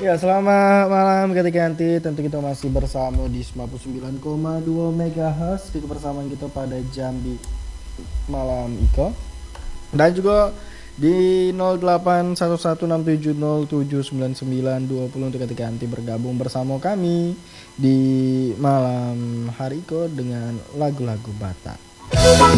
Ya, selamat malam ketika nanti tentu kita masih bersama di 99,2 MHz di kebersamaan kita pada Jambi malam Iko dan juga di 081167079920 untuk ketika nanti bergabung bersama kami di malam hari Iko dengan lagu-lagu Batak.